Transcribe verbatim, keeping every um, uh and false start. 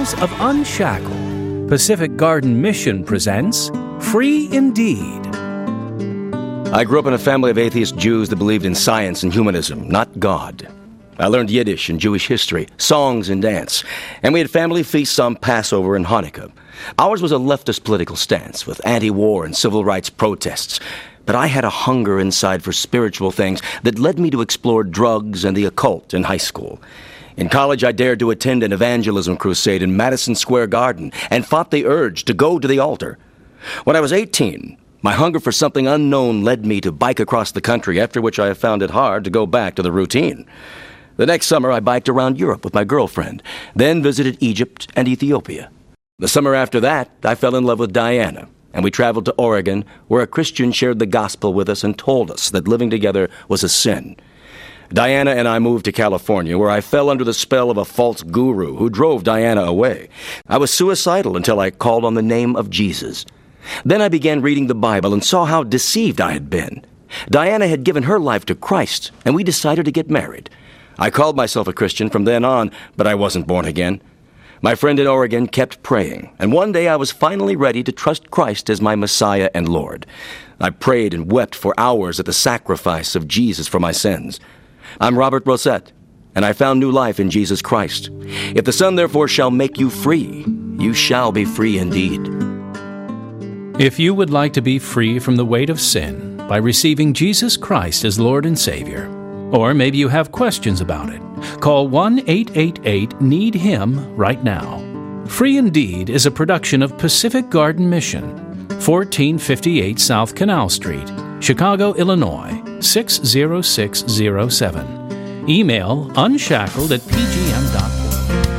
Tales of Unshackled, Pacific Garden Mission presents Free Indeed. I grew up in a family of atheist Jews that believed in science and humanism, not God. I learned Yiddish and Jewish history, songs and dance, and we had family feasts on Passover and Hanukkah. Ours was a leftist political stance with anti-war and civil rights protests, but I had a hunger inside for spiritual things that led me to explore drugs and the occult in high school. In college, I dared to attend an evangelism crusade in Madison Square Garden and fought the urge to go to the altar. When I was eighteen, my hunger for something unknown led me to bike across the country, after which I have found it hard to go back to the routine. The next summer, I biked around Europe with my girlfriend, then visited Egypt and Ethiopia. The summer after that, I fell in love with Diana, and we traveled to Oregon, where a Christian shared the gospel with us and told us that living together was a sin. Diana and I moved to California, where I fell under the spell of a false guru who drove Diana away. I was suicidal until I called on the name of Jesus. Then I began reading the Bible and saw how deceived I had been. Diana had given her life to Christ, and we decided to get married. I called myself a Christian from then on, but I wasn't born again. My friend in Oregon kept praying, and one day I was finally ready to trust Christ as my Messiah and Lord. I prayed and wept for hours at the sacrifice of Jesus for my sins. I'm Robert Rosette, and I found new life in Jesus Christ. If the Son therefore shall make you free, you shall be free indeed. If you would like to be free from the weight of sin by receiving Jesus Christ as Lord and Savior, or maybe you have questions about it, call one eight eight eight need him right now. Free Indeed is a production of Pacific Garden Mission, fourteen fifty-eight South Canal Street, Chicago, Illinois, six zero six zero seven. Email unshackled at p g m dot com.